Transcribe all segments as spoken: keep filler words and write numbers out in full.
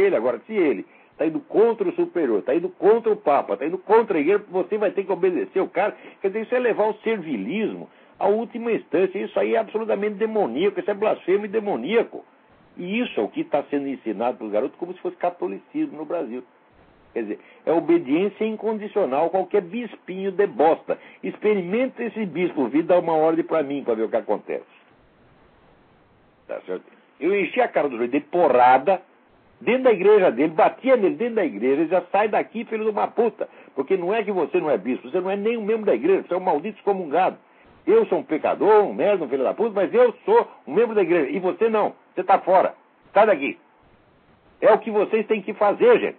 ele. Agora, se ele está indo contra o superior, está indo contra o Papa, está indo contra a igreja, você vai ter que obedecer o cara. Quer dizer, isso é levar o servilismo à última instância. Isso aí é absolutamente demoníaco, isso é blasfemo e demoníaco. E isso é o que está sendo ensinado para os garotos como se fosse catolicismo no Brasil. Quer dizer, é obediência incondicional, qualquer bispinho de bosta. Experimenta esse bispo, vir dar uma ordem para mim, para ver o que acontece. Tá certo? Eu enchi a cara do joelho de porrada dentro da igreja dele, batia nele dentro da igreja, e já sai daqui, filho de uma puta. Porque não é que você não é bispo, você não é nem um membro da igreja, você é um maldito excomungado. Eu sou um pecador, um merda, um filho da puta, mas eu sou um membro da igreja. E você não, você está fora. Sai daqui. É o que vocês têm que fazer, gente.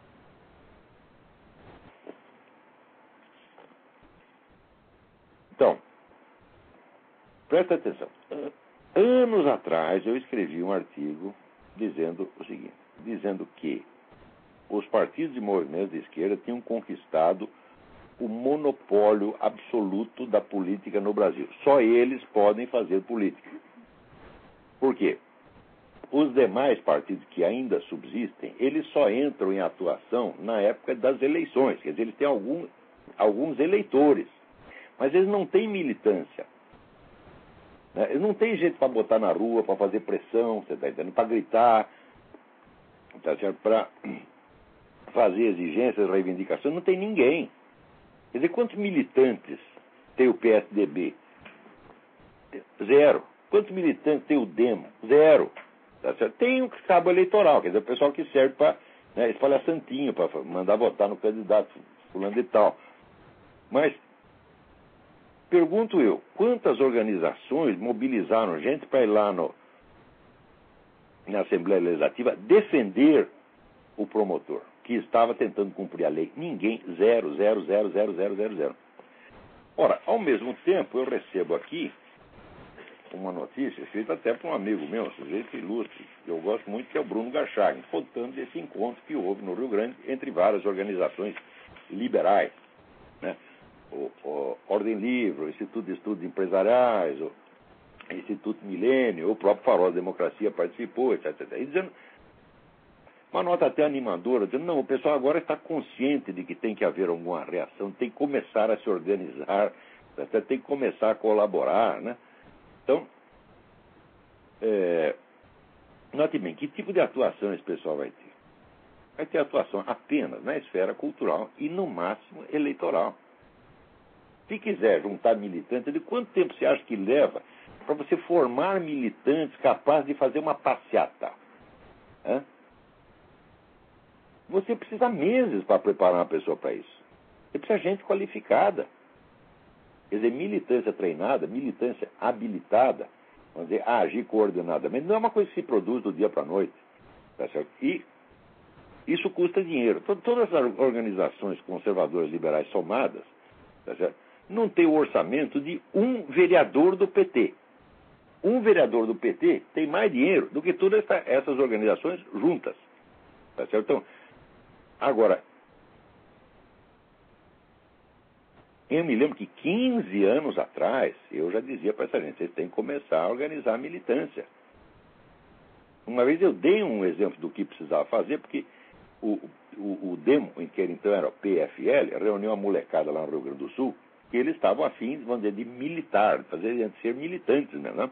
Então, presta atenção. Anos atrás eu escrevi um artigo dizendo o seguinte, dizendo que os partidos e movimentos de esquerda tinham conquistado o monopólio absoluto da política no Brasil. Só eles podem fazer política. Por quê? Os demais partidos que ainda subsistem, eles só entram em atuação na época das eleições. Quer dizer, eles têm algum, alguns eleitores, mas eles não têm militância. Né? Eles não têm gente para botar na rua, para fazer pressão, você está entendendo? Para gritar, tá certo? Para fazer exigências, reivindicações, não tem ninguém. Quer dizer, quantos militantes tem o P S D B? Zero. Quantos militantes tem o Demo? Zero. Tá certo? Tem um cabo eleitoral, quer dizer, o pessoal que serve para, né, espalhar santinho, para mandar votar no candidato fulano de tal. Mas, pergunto eu, quantas organizações mobilizaram gente para ir lá no, na Assembleia Legislativa defender o promotor, que estava tentando cumprir a lei? Ninguém. Zero, zero, zero, zero, zero, zero, zero. Ora, ao mesmo tempo, eu recebo aqui uma notícia feita até por um amigo meu, um sujeito ilustre, que eu gosto muito, que é o Bruno Garchagen, contando desse encontro que houve no Rio Grande entre várias organizações liberais, né? O, o Ordem Livre, o Instituto de Estudos Empresariais, o Instituto Milênio, o próprio Farol da Democracia participou, etc, etcétera. E dizendo, uma nota até animadora, dizendo, não, o pessoal agora está consciente de que tem que haver alguma reação, tem que começar a se organizar, tem que começar a colaborar, né? Então, é, note bem, que tipo de atuação esse pessoal vai ter? Vai ter atuação apenas na esfera cultural e, no máximo, eleitoral. Se quiser juntar militantes, de quanto tempo você acha que leva para você formar militantes capazes de fazer uma passeata? Hã? Você precisa meses para preparar uma pessoa para isso. Você precisa de gente qualificada. Quer dizer, militância treinada, militância habilitada, vamos dizer, a agir coordenadamente, não é uma coisa que se produz do dia para a noite. Tá certo? E isso custa dinheiro. Todas as organizações conservadoras liberais somadas, tá certo? Não tem o orçamento de um vereador do P T. Um vereador do P T tem mais dinheiro do que todas essa, essas organizações juntas. Tá certo? Então, agora, eu me lembro que quinze anos atrás, eu já dizia para essa gente, vocês têm que começar a organizar a militância. Uma vez eu dei um exemplo do que precisava fazer, porque o, o, o Demo, em que então era o P F L, reuniu uma molecada lá no Rio Grande do Sul, que eles estavam afins, vamos dizer, de militar, de fazer de ser militantes, né, né?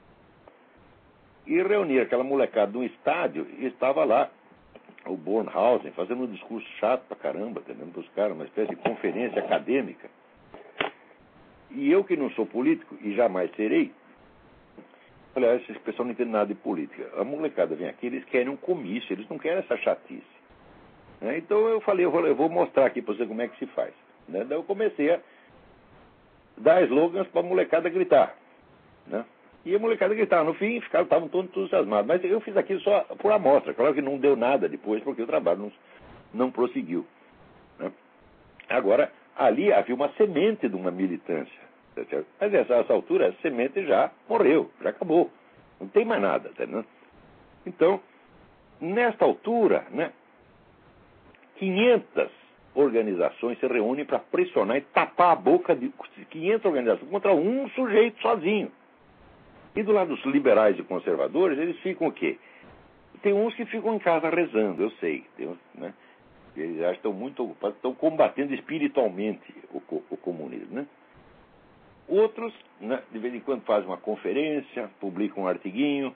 E reunir aquela molecada num estádio, e estava lá o Bornhausen fazendo um discurso chato pra caramba, entendendo, para os caras, uma espécie de conferência acadêmica. E eu, que não sou político, e jamais serei, falei, ah, esse pessoal não entende nada de política. A molecada vem aqui, eles querem um comício, eles não querem essa chatice. Né? Então eu falei, eu vou, eu vou mostrar aqui para você como é que se faz. Né? Daí eu comecei a dar slogans para a molecada gritar. Né? E a molecada gritava. No fim, ficaram, estavam todos entusiasmados. Mas eu fiz aquilo só por amostra. Claro que não deu nada depois, porque o trabalho não, não prosseguiu. Né? Agora, ali havia uma semente de uma militância. Certo? Mas essa, essa altura, a semente já morreu, já acabou. Não tem mais nada. Tá? Então, nesta altura, né, quinhentas organizações se reúnem para pressionar e tapar a boca de quinhentas organizações contra um sujeito sozinho. E do lado dos liberais e conservadores, eles ficam o quê? tem uns que ficam em casa rezando, eu sei. Tem uns, né? Eles já estão muito ocupados, estão combatendo espiritualmente o, o comunismo, né? Outros, né, de vez em quando fazem uma conferência, publicam um artiguinho.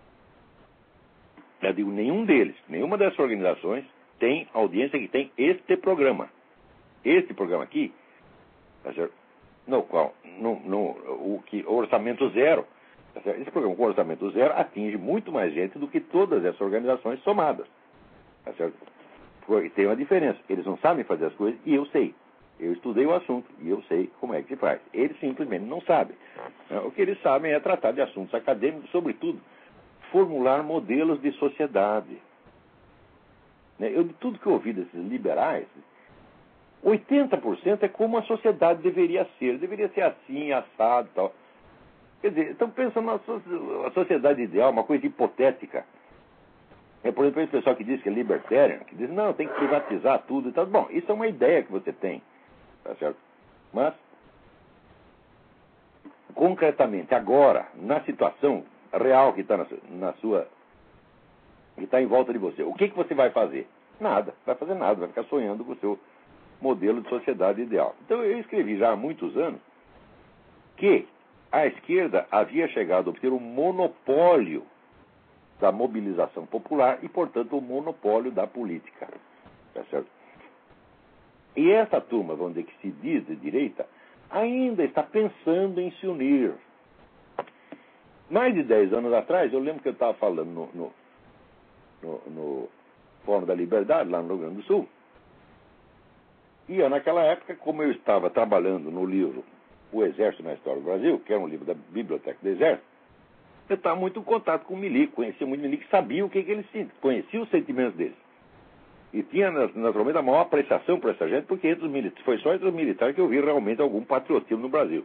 Eu digo, nenhum deles, nenhuma dessas organizações tem audiência que tem este programa. Este programa aqui, tá certo? No qual, no, no, o, que, o orçamento zero, tá certo? Esse programa com orçamento zero atinge muito mais gente do que todas essas organizações somadas. Tá certo? Porque tem uma diferença. Eles não sabem fazer as coisas e eu sei. Eu estudei o assunto e eu sei como é que se faz. Eles simplesmente não sabem. O que eles sabem é tratar de assuntos acadêmicos, sobretudo, formular modelos de sociedade. Eu, de tudo que eu ouvi desses liberais, oitenta por cento é como a sociedade deveria ser. Deveria ser assim, assado e tal. Quer dizer, estão pensando na sociedade ideal, uma coisa hipotética. É, por exemplo, esse pessoal que diz que é libertarian, que diz, não, tem que privatizar tudo e tal. Bom, isso é uma ideia que você tem, tá certo? Mas, concretamente, agora, na situação real que está na, na sua... que está em volta de você, o que, que você vai fazer? Nada, vai fazer nada, vai ficar sonhando com o seu modelo de sociedade ideal. Então, eu escrevi já há muitos anos que a esquerda havia chegado a obter um monopólio da mobilização popular e, portanto, o monopólio da política. Tá certo? E essa turma, vamos dizer, que se diz de direita, ainda está pensando em se unir. Mais de dez anos atrás, eu lembro que eu estava falando no, no, no, no Fórum da Liberdade, lá no Rio Grande do Sul, e eu, naquela época, como eu estava trabalhando no livro O Exército na História do Brasil, que era um livro da Biblioteca do Exército, eu estava muito em contato com o milico, conhecia muito o milico, sabia o que, que eles sentiam, conhecia os sentimentos deles. E tinha, naturalmente, a maior apreciação por essa gente, porque entre os militares, foi só entre os militares que eu vi realmente algum patriotismo no Brasil.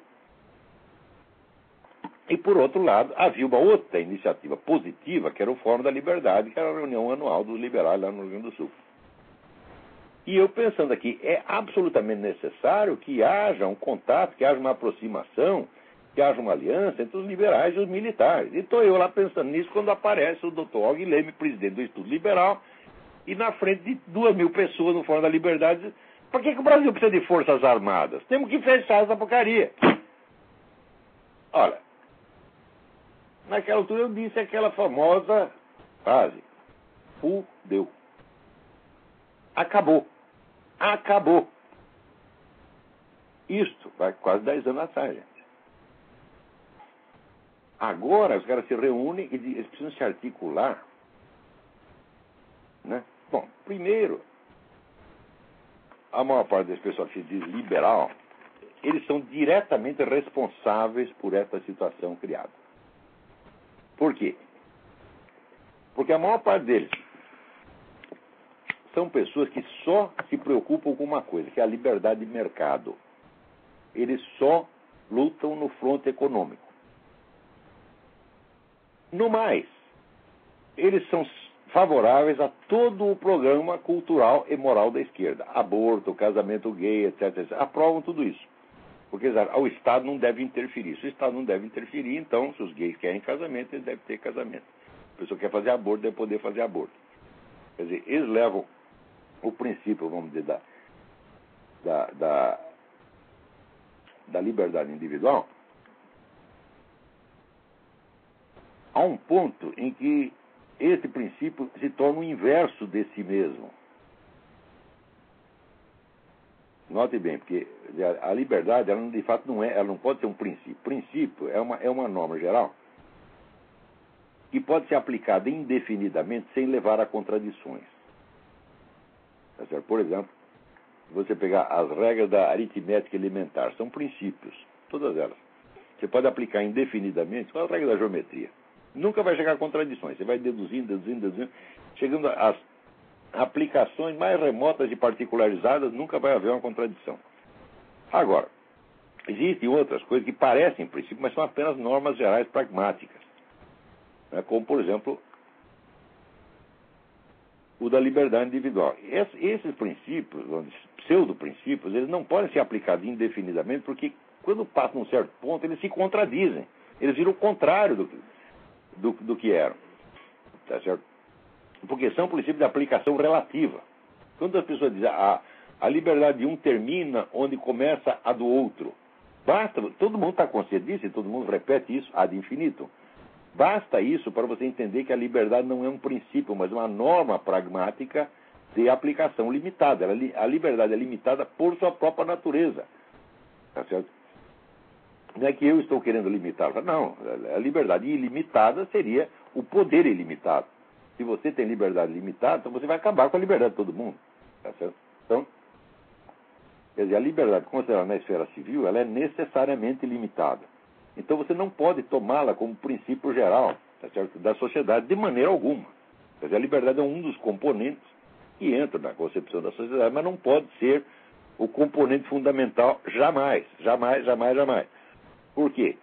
E, por outro lado, havia uma outra iniciativa positiva, que era o Fórum da Liberdade, que era a reunião anual dos liberais lá no Rio Grande do Sul. E eu pensando aqui, é absolutamente necessário que haja um contato, que haja uma aproximação, que haja uma aliança entre os liberais e os militares. E estou eu lá pensando nisso quando aparece o doutor Og Leme, presidente do Instituto Liberal, e na frente de duas mil pessoas no Fórum da Liberdade, diz, por que, que o Brasil precisa de forças armadas? Temos que fechar essa porcaria. Olha, naquela altura eu disse aquela famosa frase, fudeu. Acabou. Acabou. Isto vai quase dez anos atrás, gente. Agora os caras se reúnem e eles precisam se articular. Né? Bom, primeiro, a maior parte das pessoas que se diz liberal, eles são diretamente responsáveis por essa situação criada. Por quê? Porque a maior parte deles são pessoas que só se preocupam com uma coisa, que é a liberdade de mercado. Eles só lutam no fronte econômico. No mais, eles são favoráveis a todo o programa cultural e moral da esquerda. Aborto, casamento gay, etc, etcétera. Aprovam tudo isso. Porque o Estado não deve interferir. Se o Estado não deve interferir, então, se os gays querem casamento, eles devem ter casamento. Se a pessoa quer fazer aborto, deve poder fazer aborto. Quer dizer, eles levam o princípio, vamos dizer, da, da, da, da liberdade individual a um ponto em que esse princípio se torna o inverso de si mesmo. Note bem, porque a liberdade, ela de fato não é, ela não pode ser um princípio. Princípio é uma, é uma norma geral que pode ser aplicada indefinidamente sem levar a contradições. Tá certo? Por exemplo, você pegar as regras da aritmética elementar, são princípios, todas elas. Você pode aplicar indefinidamente com as regras da geometria. Nunca vai chegar a contradições. Você vai deduzindo, deduzindo, deduzindo, chegando às aplicações mais remotas e particularizadas, nunca vai haver uma contradição. Agora, existem outras coisas que parecem princípios, mas são apenas normas gerais pragmáticas. Né? Como, por exemplo, o da liberdade individual. Esses princípios, pseudo-princípios, eles não podem ser aplicados indefinidamente, porque quando passam um certo ponto, eles se contradizem. Eles viram o contrário do, do, do que eram. Tá certo? porque são princípios de aplicação relativa. Quando as pessoas dizem a, a liberdade de um termina onde começa a do outro, basta, todo mundo está consciente disso e todo mundo repete isso ad infinitum. Basta isso para você entender que a liberdade não é um princípio, mas uma norma pragmática de aplicação limitada. Ela, a liberdade é limitada por sua própria natureza. Tá certo? Não é que eu estou querendo limitar. Não, a liberdade ilimitada seria o poder ilimitado. Se você tem liberdade limitada, então você vai acabar com a liberdade de todo mundo. Tá certo? Então, quer dizer, a liberdade considerada na esfera civil, ela é necessariamente limitada. Então você não pode tomá-la como princípio geral, tá certo, da sociedade de maneira alguma. Quer dizer, a liberdade é um dos componentes que entra na concepção da sociedade, mas não pode ser o componente fundamental jamais, jamais, jamais, jamais. Por quê?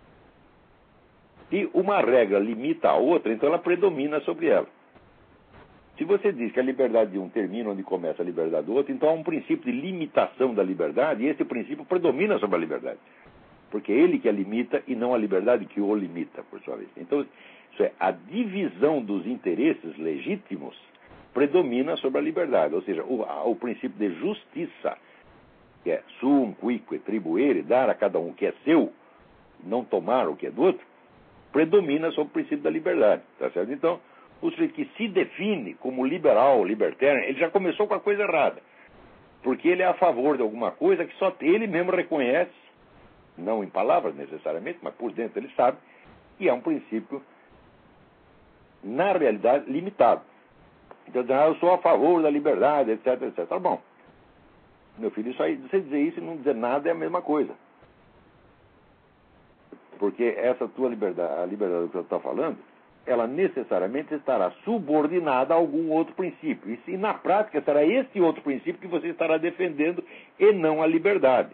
Se uma regra limita a outra, então ela predomina sobre ela. Se você diz que a liberdade de um termina onde começa a liberdade do outro, então há um princípio de limitação da liberdade, e esse princípio predomina sobre a liberdade. Porque é ele que a limita e não a liberdade que o limita, por sua vez. Então, isso é, a divisão dos interesses legítimos predomina sobre a liberdade. Ou seja, o, o princípio de justiça, que é sum cuique tribuere, dar a cada um o que é seu, não tomar o que é do outro, predomina sobre o princípio da liberdade. Tá certo? Então, o sujeito que se define como liberal, libertário, ele já começou com a coisa errada. Porque ele é a favor de alguma coisa que só ele mesmo reconhece, não em palavras necessariamente, mas por dentro ele sabe, que é um princípio, na realidade, limitado. Então, ah, eu sou a favor da liberdade, etc, etcétera. Tá bom. Meu filho, isso aí, você dizer isso e não dizer nada é a mesma coisa. Porque essa tua liberdade, a liberdade que você está falando, ela necessariamente estará subordinada a algum outro princípio. E, se, na prática, será esse outro princípio que você estará defendendo e não a liberdade.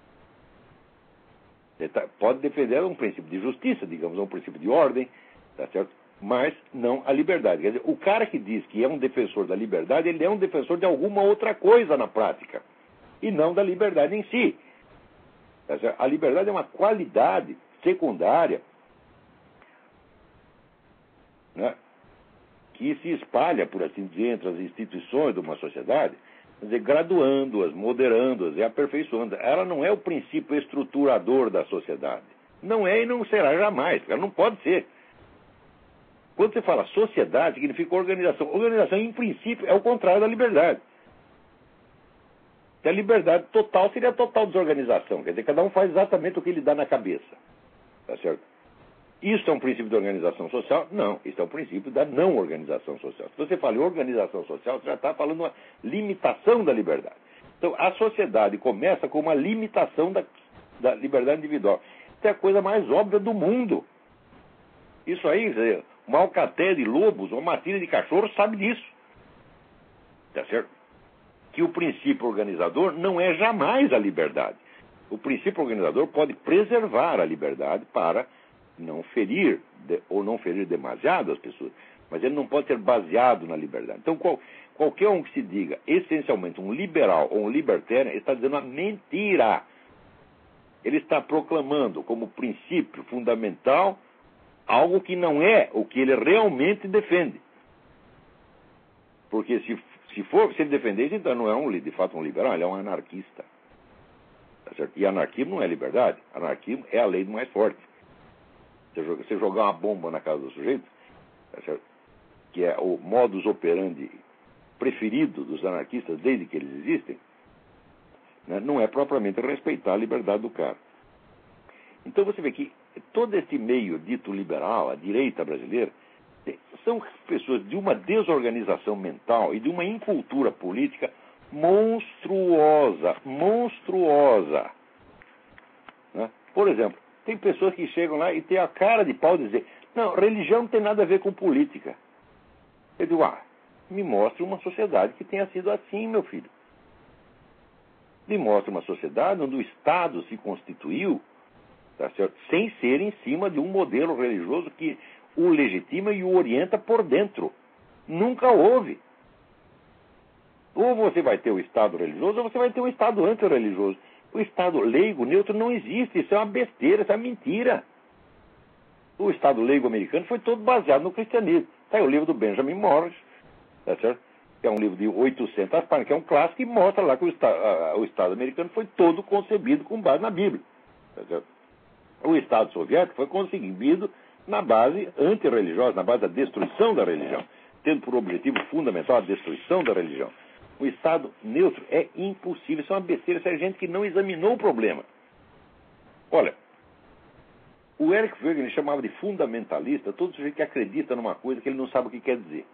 Você tá, pode defender um princípio de justiça, digamos, um princípio de ordem, tá certo? Mas não a liberdade. Quer dizer, o cara que diz que é um defensor da liberdade, ele é um defensor de alguma outra coisa na prática, e não da liberdade em si. Tá certo? A liberdade é uma qualidade secundária, né, que se espalha, por assim dizer, entre as instituições de uma sociedade, quer dizer, graduando-as, moderando-as e aperfeiçoando. Ela não é o princípio estruturador da sociedade. Não é e não será jamais. Ela não pode ser. Quando você fala sociedade, significa organização. Organização, em princípio, é o contrário da liberdade. A liberdade total seria a total desorganização. Quer dizer, cada um faz exatamente o que lhe dá na cabeça. Tá certo? Isso é um princípio de organização social? Não. Isso é um princípio da não organização social. Se você fala em organização social, você já está falando uma limitação da liberdade. Então, a sociedade começa com uma limitação da, da liberdade individual. Isso é a coisa mais óbvia do mundo. Isso aí, uma alcateia de lobos ou uma matilha de cachorro sabe disso. Tá certo? Que o princípio organizador não é jamais a liberdade. O princípio organizador pode preservar a liberdade para não ferir, de, ou não ferir demasiado as pessoas, mas ele não pode ser baseado na liberdade. Então, qual, qualquer um que se diga essencialmente um liberal ou um libertário está dizendo uma mentira. Ele está proclamando como princípio fundamental algo que não é o que ele realmente defende. Porque se, se for, se ele defender isso, então não é um, de fato um liberal, ele é um anarquista. Tá certo? E anarquismo não é liberdade. Anarquismo é a lei do mais forte. Você jogar uma bomba na casa do sujeito, tá certo? Que é o modus operandi preferido dos anarquistas desde que eles existem, né? Não é propriamente respeitar a liberdade do cara. Então você vê que todo esse meio dito liberal, a direita brasileira, são pessoas de uma desorganização mental e de uma incultura política monstruosa, monstruosa. Né? Por exemplo, tem pessoas que chegam lá e têm a cara de pau de dizer, não, religião não tem nada a ver com política. Eu digo, ah, me mostre uma sociedade que tenha sido assim, meu filho. Me mostre uma sociedade onde o Estado se constituiu, tá certo, sem ser em cima de um modelo religioso que o legitima e o orienta por dentro. Nunca houve. Ou você vai ter o Estado religioso, ou você vai ter o Estado antirreligioso. O Estado leigo, neutro, não existe. Isso é uma besteira, isso é uma mentira. O Estado leigo americano foi todo baseado no cristianismo. Está aí o livro do Benjamin Morris, tá certo? Que é um livro de oitocentas páginas, que é um clássico, e mostra lá que o, Estado, a, o Estado americano foi todo concebido com base na Bíblia. Tá certo? O Estado soviético foi concebido na base antirreligiosa, na base da destruição da religião, tendo por objetivo fundamental a destruição da religião. O Estado neutro é impossível, isso é uma besteira, isso é gente que não examinou o problema. Olha, o Eric Wegener ele chamava de fundamentalista todo sujeito que acredita numa coisa que ele não sabe o que quer dizer.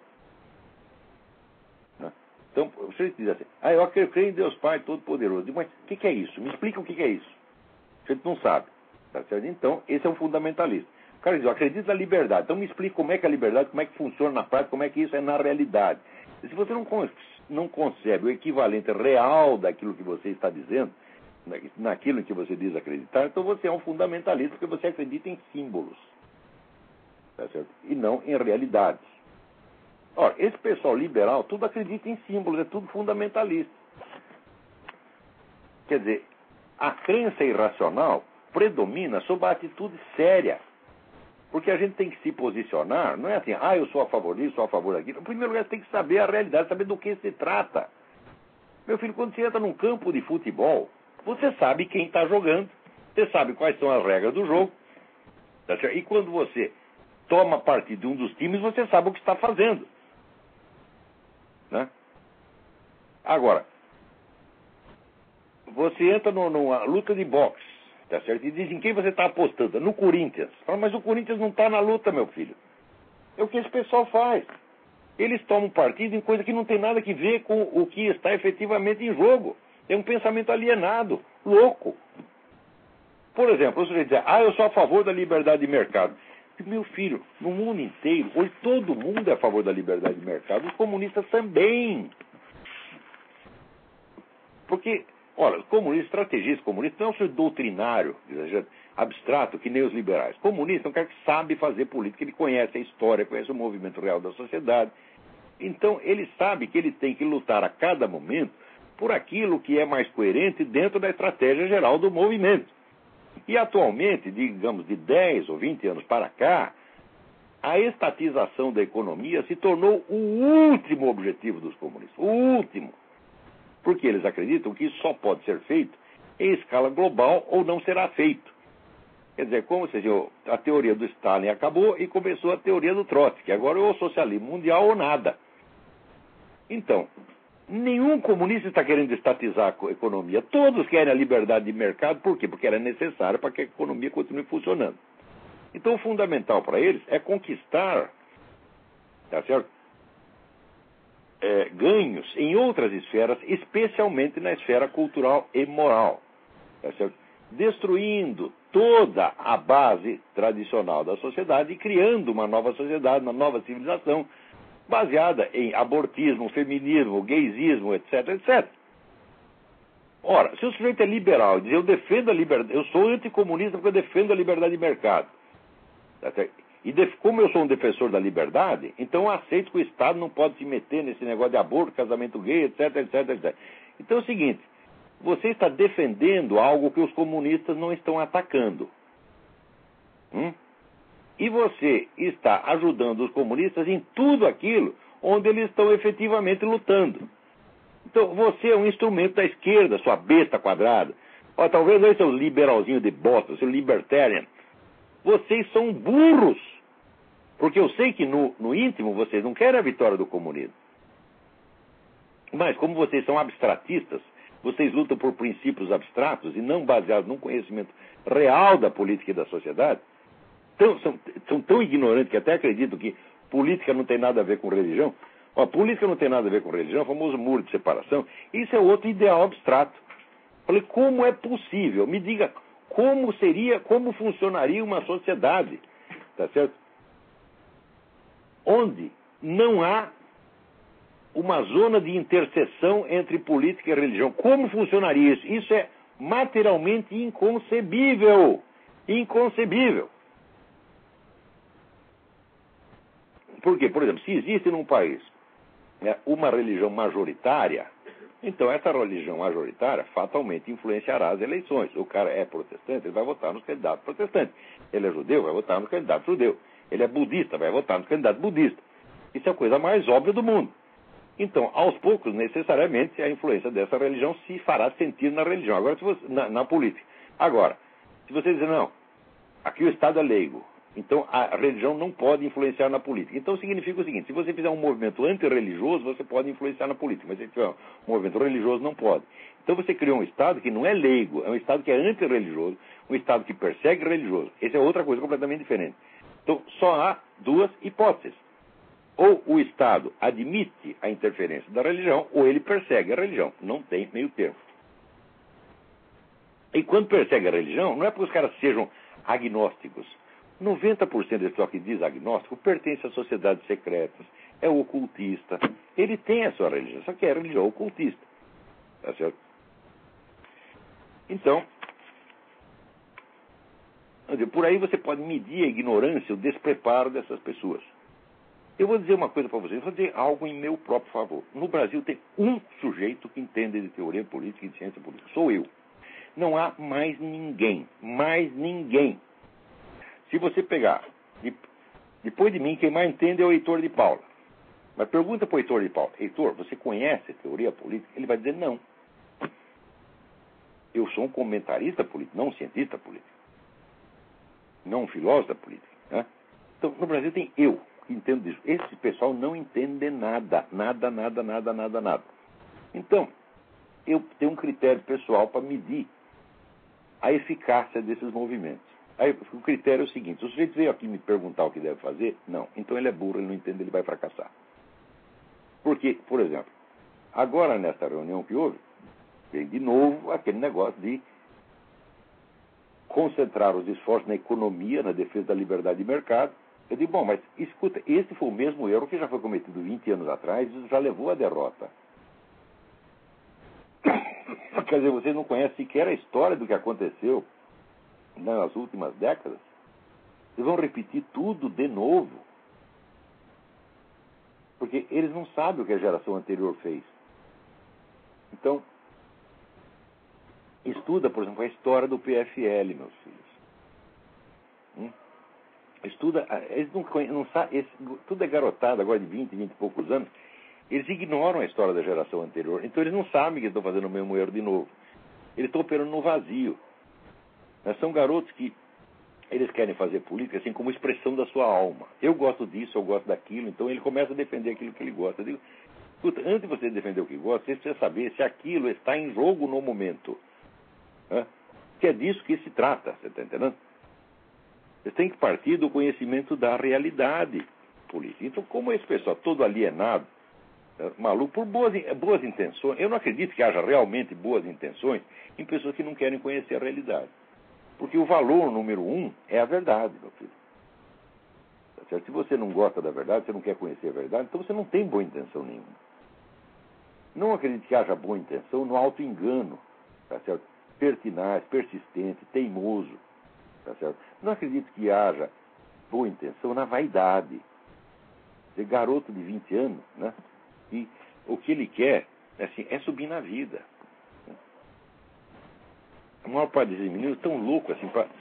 Né? Então, o sujeito diz assim, ah, eu creio em Deus Pai Todo-Poderoso. Mas o que, que é isso? Me explica o que, que é isso. O sujeito não sabe. Tá certo? Então, esse é um fundamentalista. O cara diz, eu acredito na liberdade. Então me explica como é que é a liberdade, como é que funciona na prática, como é que isso é na realidade. E se você não, não concebe o equivalente real daquilo que você está dizendo, naquilo em que você diz acreditar, então você é um fundamentalista, porque você acredita em símbolos. Tá certo? E não em realidades. Ora, esse pessoal liberal, tudo acredita em símbolos, é tudo fundamentalista. Quer dizer, a crença irracional predomina sobre a atitude séria. Porque a gente tem que se posicionar, não é assim, ah, eu sou a favor disso, sou a favor daquilo. Em primeiro lugar, você tem que saber a realidade, saber do que se trata. Meu filho, quando você entra num campo de futebol, você sabe quem está jogando, você sabe quais são as regras do jogo. Tá certo? E quando você toma partido de um dos times, você sabe o que está fazendo. Né? Agora, você entra no, numa luta de boxe, tá certo? E dizem quem você está apostando? No Corinthians. Fala, mas o Corinthians não está na luta, meu filho. É o que esse pessoal faz. Eles tomam partido em coisa que não tem nada a ver com o que está efetivamente em jogo. É um pensamento alienado, louco. Por exemplo, o sujeito diz, ah, eu sou a favor da liberdade de mercado. Meu filho, no mundo inteiro, hoje todo mundo é a favor da liberdade de mercado, os comunistas também. Porque, olha, os comunistas, estrategistas comunistas, não é um sujeito doutrinário, abstrato, que nem os liberais. Comunista é um cara que sabe fazer política, ele conhece a história, conhece o movimento real da sociedade. Então, ele sabe que ele tem que lutar a cada momento por aquilo que é mais coerente dentro da estratégia geral do movimento. E atualmente, digamos, de dez ou vinte anos para cá, a estatização da economia se tornou o último objetivo dos comunistas. O último. Porque eles acreditam que isso só pode ser feito em escala global ou não será feito. Quer dizer, como se diz, a teoria do Stalin acabou e começou a teoria do Trotsky. Agora é o socialismo mundial ou nada. Então, nenhum comunista está querendo estatizar a economia. Todos querem a liberdade de mercado. Por quê? Porque ela é necessária para que a economia continue funcionando. Então, o fundamental para eles é conquistar, tá certo? É, ganhos em outras esferas, especialmente na esfera cultural e moral. Tá certo? Destruindo toda a base tradicional da sociedade e criando uma nova sociedade, uma nova civilização, baseada em abortismo, feminismo, gaysismo, etc, etcétera. Ora, se o sujeito é liberal e diz, eu defendo a liberdade, eu sou anticomunista porque eu defendo a liberdade de mercado. E como eu sou um defensor da liberdade, então eu aceito que o Estado não pode se meter nesse negócio de aborto, casamento gay, etc, etc, etcétera. Então é o seguinte, você está defendendo algo que os comunistas não estão atacando. Hum? E você está ajudando os comunistas em tudo aquilo onde eles estão efetivamente lutando. Então, você é um instrumento da esquerda, sua besta quadrada. Ó, talvez aí seu liberalzinho de bosta, seu libertarian. Vocês são burros. Porque eu sei que no, no íntimo vocês não querem a vitória do comunismo. Mas, como vocês são abstratistas, vocês lutam por princípios abstratos e não baseados num conhecimento real da política e da sociedade, Tão, são, são tão ignorantes que até acreditam que política não tem nada a ver com religião. A política não tem nada a ver com religião, o famoso muro de separação. Isso é outro ideal abstrato. Falei, como é possível? Me diga como seria, como funcionaria uma sociedade, tá certo? Onde não há uma zona de interseção entre política e religião. Como funcionaria isso? Isso é materialmente inconcebível. Inconcebível. Por quê? Por exemplo, se existe num país, né, uma religião majoritária, então essa religião majoritária fatalmente influenciará as eleições. O cara é protestante, ele vai votar nos candidatos protestantes. Ele é judeu, vai votar nos candidatos judeus. Ele é budista, vai votar nos candidatos budistas. Isso é a coisa mais óbvia do mundo. Então, aos poucos, necessariamente, a influência dessa religião se fará sentir na religião, agora se você, na, na política. Agora, se você dizer, não, aqui o Estado é leigo, então a religião não pode influenciar na política. Então significa o seguinte, se você fizer um movimento antirreligioso, você pode influenciar na política, mas se fizer um movimento religioso, não pode. Então você criou um Estado que não é leigo, é um Estado que é antirreligioso, um Estado que persegue religioso. Essa é outra coisa completamente diferente. Então só há duas hipóteses. Ou o Estado admite a interferência da religião, ou ele persegue a religião. Não tem meio termo. E quando persegue a religião, não é porque os caras sejam agnósticos. noventa por cento desse pessoal que diz agnóstico pertence a sociedades secretas, é ocultista. Ele tem a sua religião, só que é religião ocultista. Tá certo? Então, por aí você pode medir a ignorância, o despreparo dessas pessoas. Eu vou dizer uma coisa para vocês, vou dizer algo em meu próprio favor. No Brasil tem um sujeito que entende de teoria política e de ciência política. Sou eu. Não há mais ninguém. Mais ninguém. Se você pegar, depois de mim, quem mais entende é o Heitor de Paula. Mas pergunta para o Heitor de Paula, Heitor, você conhece teoria política? Ele vai dizer não. Eu sou um comentarista político, não um cientista político. Não um filósofo político. Né? Então, no Brasil tem eu que entendo disso. Esse pessoal não entende nada. Nada, nada, nada, nada, nada. Então, eu tenho um critério pessoal para medir a eficácia desses movimentos. Aí, o critério é o seguinte, o sujeito veio aqui me perguntar o que deve fazer? Não. Então ele é burro, ele não entende, ele vai fracassar. Porque, por exemplo, agora nesta reunião que houve, vem de novo aquele negócio de concentrar os esforços na economia, na defesa da liberdade de mercado. Eu digo, bom, mas escuta, esse foi o mesmo erro que já foi cometido vinte anos atrás e já levou à derrota. Quer dizer, vocês não conhecem sequer a história do que aconteceu nas últimas décadas. Eles vão repetir tudo de novo. Porque eles não sabem o que a geração anterior fez. Então, estuda, por exemplo, a história do P F L, meus filhos. Hum? Estuda, eles não conhecem, não sabem, tudo é garotada agora de vinte, vinte e poucos anos. Eles ignoram a história da geração anterior. Então eles não sabem que estão fazendo o mesmo erro de novo. Eles estão operando no vazio. Mas são garotos que eles querem fazer política assim como expressão da sua alma. Eu gosto disso, eu gosto daquilo. Então ele começa a defender aquilo que ele gosta. Eu digo, escuta, antes de você defender o que gosta, você precisa saber se aquilo está em jogo no momento. Né? Que é disso que se trata, você está entendendo? Você tem que partir do conhecimento da realidade política. Então, como esse pessoal todo alienado, maluco, por boas, boas intenções, eu não acredito que haja realmente boas intenções em pessoas que não querem conhecer a realidade. Porque o valor número um é a verdade, meu filho. Tá certo? Se você não gosta da verdade, você não quer conhecer a verdade, então você não tem boa intenção nenhuma. Não acredito que haja boa intenção no auto-engano, tá certo? Pertinaz, persistente, teimoso, tá certo? Não acredito que haja boa intenção na vaidade. Dizer, garoto de vinte anos, né? E o que ele quer assim, é subir na vida. A maior parte desses meninos estão loucos assim para.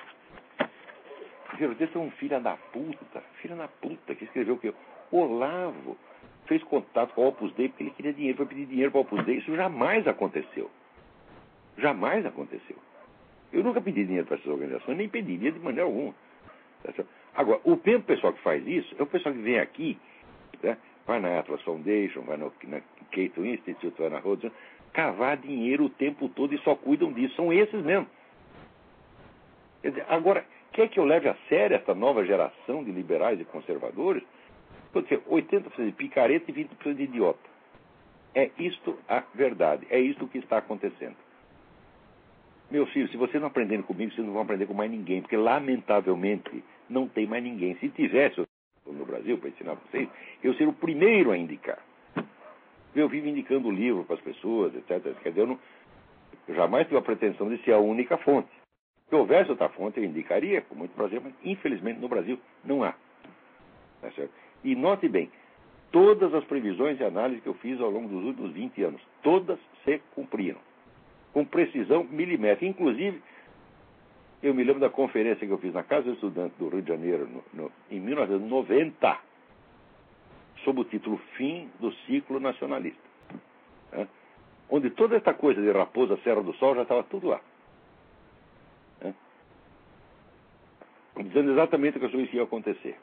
Vocês são um filho da puta, filho da puta, que escreveu que Olavo fez contato com o Opus Dei porque ele queria dinheiro, foi pedir dinheiro para o Opus Dei. Isso jamais aconteceu. Jamais aconteceu. Eu nunca pedi dinheiro para essas organizações, nem pediria de maneira alguma. Agora, o mesmo pessoal que faz isso é o pessoal que vem aqui, né, vai na Atlas Foundation, vai no, na Cato Institute, vai na Rhodes, cavar dinheiro o tempo todo e só cuidam disso. São esses mesmo. Quer dizer, agora, quer que eu leve a sério essa nova geração de liberais e conservadores? Vou dizer, oitenta por cento de picareta e vinte por cento de idiota. É isto a verdade. É isto que está acontecendo. Meus filhos, se vocês não aprenderem comigo, vocês não vão aprender com mais ninguém, porque, lamentavelmente, não tem mais ninguém. Se tivesse no Brasil, para ensinar vocês, eu seria o primeiro a indicar. Eu vivo indicando o livro para as pessoas, etcétera. Quer dizer, eu, não, eu jamais tive a pretensão de ser a única fonte. Se houvesse outra fonte, eu indicaria, com muito prazer, mas, infelizmente, no Brasil, não há. Tá certo? E note bem, todas as previsões e análises que eu fiz ao longo dos últimos vinte anos, todas se cumpriram. Com precisão milimétrica. Inclusive, eu me lembro da conferência que eu fiz na Casa do Estudante do Rio de Janeiro, no, no, em mil novecentos e noventa. sob o título Fim do Ciclo Nacionalista, né? Onde toda essa coisa de Raposa Serra do Sol já estava tudo lá, né? Dizendo exatamente o que isso ia acontecer.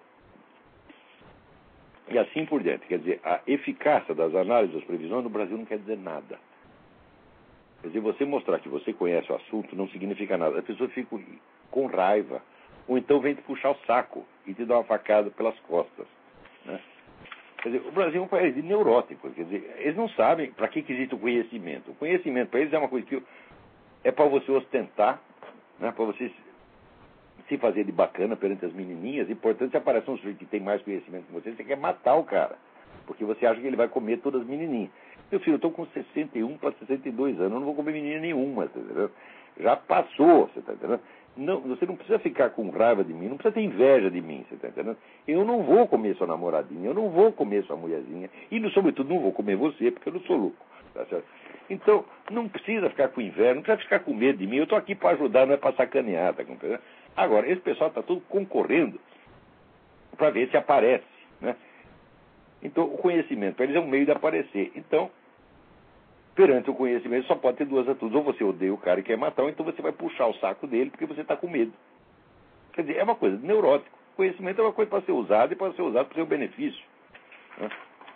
E assim por diante. Quer dizer, a eficácia das análises das previsões no Brasil não quer dizer nada. Quer dizer, você mostrar que você conhece o assunto não significa nada. As pessoas ficam com raiva. Ou então vem te puxar o saco e te dar uma facada pelas costas, né? Quer dizer, o Brasil é um país de neuróticos. Quer dizer, eles não sabem para que, que existe o conhecimento. O conhecimento para eles é uma coisa que é para você ostentar, né? Para você se fazer de bacana perante as menininhas. E, portanto, se aparece um sujeito que tem mais conhecimento que você, você quer matar o cara. Porque você acha que ele vai comer todas as menininhas. Meu filho, eu estou com sessenta e um para sessenta e dois anos, eu não vou comer menina nenhuma, tá entendendo? Já passou, você está entendendo? Não, você não precisa ficar com raiva de mim, não precisa ter inveja de mim, você está entendendo? Eu não vou comer sua namoradinha, eu não vou comer sua mulherzinha, e, sobretudo, não vou comer você, porque eu não sou louco, tá certo? Então, não precisa ficar com inveja, não precisa ficar com medo de mim, eu estou aqui para ajudar, não é para sacanear, tá compreendendo? Agora, esse pessoal está tudo concorrendo para ver se aparece, né? Então, o conhecimento para eles é um meio de aparecer. Então, perante o conhecimento, só pode ter duas atitudes. Ou você odeia o cara e quer matar, ou então você vai puxar o saco dele porque você está com medo. Quer dizer, é uma coisa de neurótico. O conhecimento é uma coisa para ser usada e para ser usado para o seu benefício, né?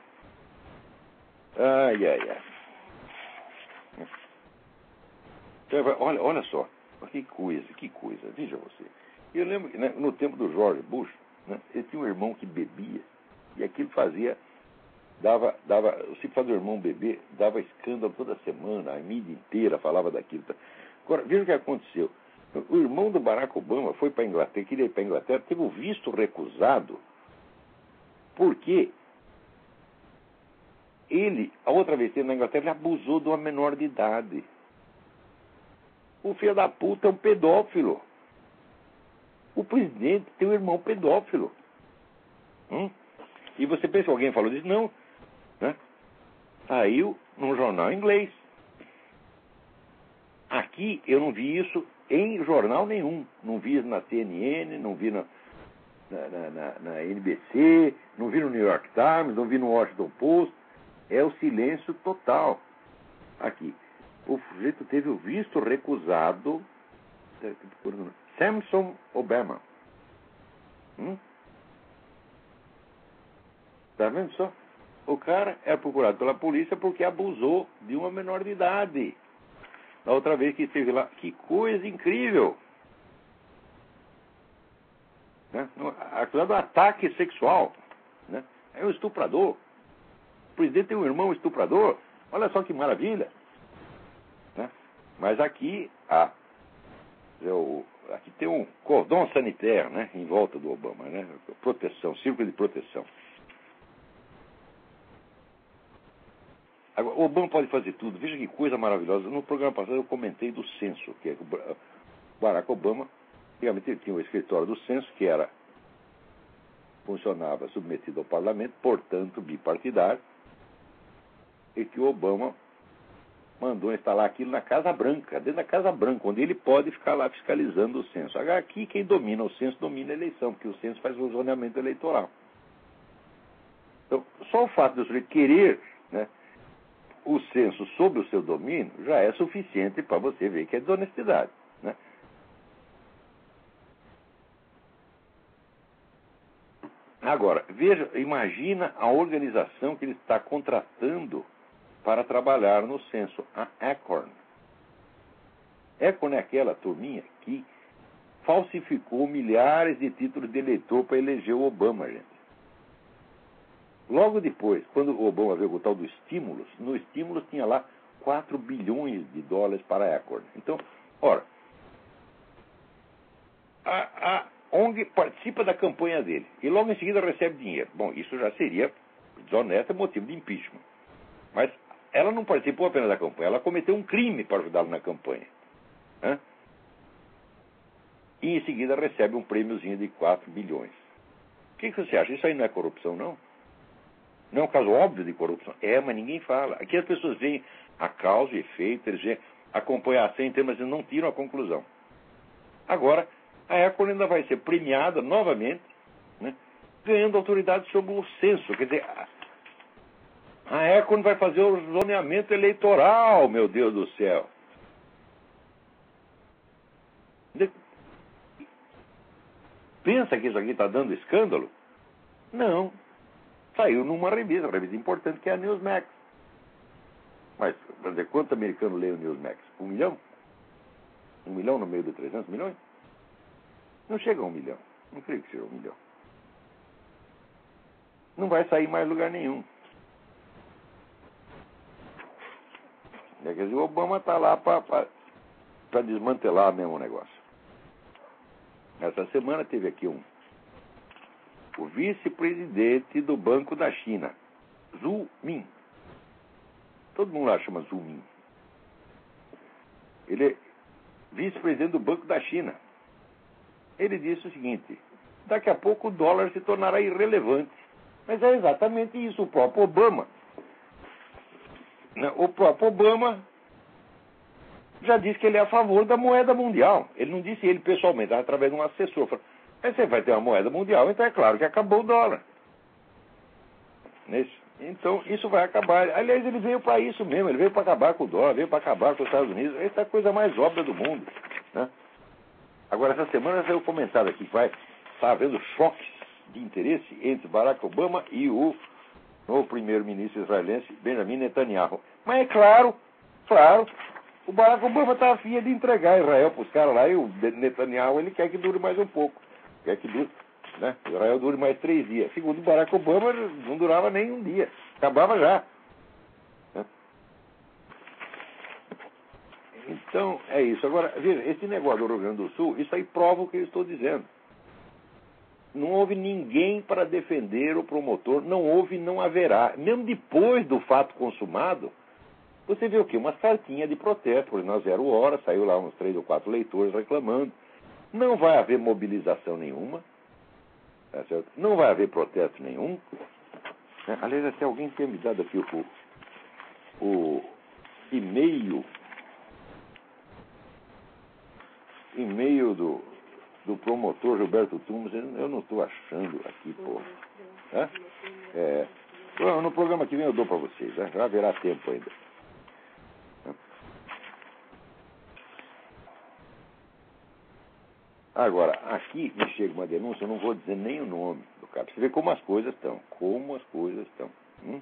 Ai, ai, ai. Então, olha, olha só. Que coisa, que coisa. Veja você. Eu lembro que, né, no tempo do George Bush, né, ele tinha um irmão que bebia e aquilo fazia... Dava, dava, se fazer o irmão beber, dava escândalo toda semana, a mídia inteira falava daquilo. Agora, veja o que aconteceu. O irmão do Barack Obama foi para a Inglaterra, queria ir para a Inglaterra, teve o visto recusado, porque ele, a outra vez que ele na Inglaterra, ele abusou de uma menor de idade. O filho da puta é um pedófilo. O presidente tem um irmão pedófilo. Hum? E você pensa que alguém falou disso? Não. Né? Saiu num jornal inglês. Aqui eu não vi isso em jornal nenhum. Não vi isso na C N N, não vi na, na, na, na N B C, não vi no New York Times, não vi no Washington Post. É o silêncio total. Aqui. O sujeito teve o visto recusado. Samson Obama. Hum? Tá vendo só? O cara é procurado pela polícia porque abusou de uma menor de idade. Da outra vez que esteve lá. Que coisa incrível! Né? Acusado de ataque sexual. Né? É um estuprador. O presidente tem um irmão estuprador. Olha só que maravilha. Né? Mas aqui, ah, eu, aqui tem um cordão sanitário, né, em volta do Obama. Né? Proteção, círculo de proteção. Agora, o Obama pode fazer tudo. Veja que coisa maravilhosa. No programa passado eu comentei do censo, que é o Barack Obama, realmente ele tinha o escritório do censo, que era, funcionava submetido ao parlamento, portanto bipartidário, e que o Obama mandou instalar aquilo na Casa Branca, dentro da Casa Branca, onde ele pode ficar lá fiscalizando o censo. Agora, aqui quem domina o censo domina a eleição, porque o censo faz o zoneamento eleitoral. Então, só o fato de você querer, né, o censo sob o seu domínio já é suficiente para você ver que é desonestidade, né? Agora, veja, imagina a organização que ele está contratando para trabalhar no censo, a Acorn. Acorn é aquela turminha que falsificou milhares de títulos de eleitor para eleger o Obama, gente. Logo depois, quando o Obama veio com o tal do estímulos, no estímulos tinha lá quatro bilhões de dólares para a Acorn. Então, ora, a, a O N G participa da campanha dele e logo em seguida recebe dinheiro. Bom, isso já seria desonesto, motivo de impeachment. Mas ela não participou apenas da campanha, ela cometeu um crime para ajudá-lo na campanha. Né? E em seguida recebe um prêmiozinho de quatro bilhões. O que, que você acha? Isso aí não é corrupção, não? Não é um caso óbvio de corrupção? É, mas ninguém fala. Aqui as pessoas veem a causa e efeito, eles veem, acompanham a ação inteira, mas eles não tiram a conclusão. Agora, a Acorn ainda vai ser premiada novamente, né, ganhando autoridade sobre o censo. Quer dizer, ah, é quando vai fazer o zoneamento eleitoral, meu Deus do céu. De... Pensa que isso aqui está dando escândalo? Não. Saiu numa revista, uma revista importante, que é a Newsmax. Mas, para dizer, quanto americano lê o Newsmax? Um milhão? Um milhão no meio de trezentos milhões? Não chega a um milhão. Não creio que seja um milhão. Não vai sair mais lugar nenhum. Quer dizer, o Obama está lá para desmantelar mesmo o negócio. Essa semana teve aqui um o vice-presidente do Banco da China, Zhu Min. Todo mundo lá chama Zhu Min. Ele é vice-presidente do Banco da China. Ele disse o seguinte: daqui a pouco o dólar se tornará irrelevante. Mas é exatamente isso, o próprio Obama. O próprio Obama já disse que ele é a favor da moeda mundial. Ele não disse ele pessoalmente, através de um assessor. Falou, mas você vai ter uma moeda mundial, então é claro que acabou o dólar. Isso. Então, isso vai acabar. Aliás, ele veio para isso mesmo, ele veio para acabar com o dólar, veio para acabar com os Estados Unidos. Essa é a coisa mais óbvia do mundo. Né? Agora, essa semana saiu comentado aqui que vai estar havendo choques de interesse entre Barack Obama e o novo primeiro-ministro israelense, Benjamin Netanyahu. Mas é claro, claro, o Barack Obama está afim de entregar Israel para os caras lá, e o Netanyahu ele quer que dure mais um pouco. Quer que dure, né? Israel dure mais três dias. Segundo o Barack Obama, não durava nem um dia. Acabava já. Né? Então, é isso. Agora, veja, esse negócio do Rio Grande do Sul, isso aí prova o que eu estou dizendo. Não houve ninguém para defender o promotor, não houve e não haverá. Mesmo depois do fato consumado, você vê o quê? Umas cartinhas de protesto, por exemplo, na Zero Hora, saiu lá uns três ou quatro leitores reclamando. Não vai haver mobilização nenhuma, tá certo? Não vai haver protesto nenhum. É, aliás, até alguém tinha me dado aqui o, o e-mail, e-mail do, do promotor Gilberto Tumas. Eu não estou achando aqui, pô. É? É, no programa que vem eu dou para vocês, né? Já haverá tempo ainda. Agora, aqui me chega uma denúncia, eu não vou dizer nem o nome do cara. Você vê como as coisas estão. Como as coisas estão. Hum?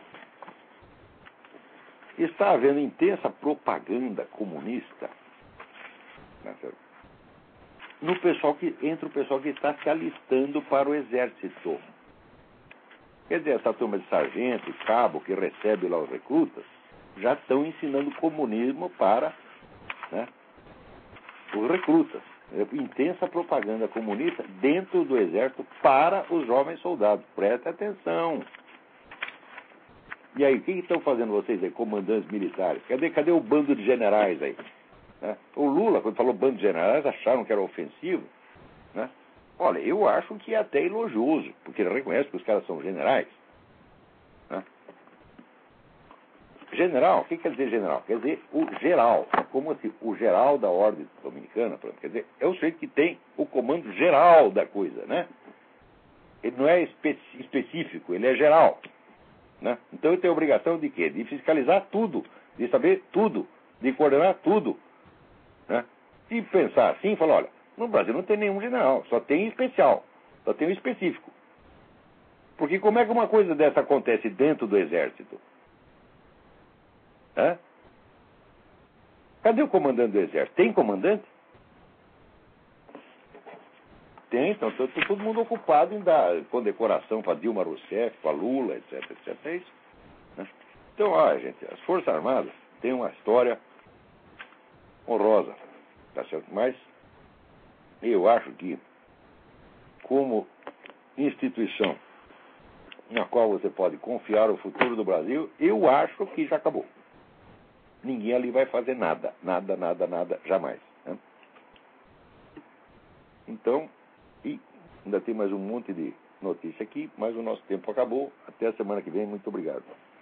Está havendo intensa propaganda comunista, né, no pessoal que, entre o pessoal que está se alistando para o exército. Quer dizer, essa turma de sargento e cabo que recebe lá os recrutas já estão ensinando comunismo para, né, os recrutas. Intensa propaganda comunista dentro do exército para os jovens soldados. Presta atenção. E aí, o que estão fazendo vocês aí, comandantes militares? Cadê, cadê o bando de generais aí? Né? O Lula, quando falou bando de generais, acharam que era ofensivo. Né? Olha, eu acho que é até elogioso, porque ele reconhece que os caras são generais. Né? General, o que quer dizer general? Quer dizer o geral. Como assim? O geral da ordem dominicana, quer dizer, é o sujeito que tem o comando geral da coisa, né? Ele não é espe- específico, ele é geral. Né? Então ele tem a obrigação de quê? De fiscalizar tudo, de saber tudo, de coordenar tudo. Né? Se pensar assim, falar, olha, no Brasil não tem nenhum general, só tem especial, só tem um específico. Porque como é que uma coisa dessa acontece dentro do exército? Hã? Cadê o comandante do exército? Tem comandante? Tem, então está todo mundo ocupado em dar condecoração para Dilma Rousseff, para Lula, etc, etc. É isso. Né? Então, olha, gente, as Forças Armadas têm uma história honrosa, tá certo? Mas eu acho que, como instituição na qual você pode confiar o futuro do Brasil, eu acho que já acabou. Ninguém ali vai fazer nada, nada, nada, nada, jamais. Né? Então, e ainda tem mais um monte de notícia aqui, mas o nosso tempo acabou. Até a semana que vem. Muito obrigado.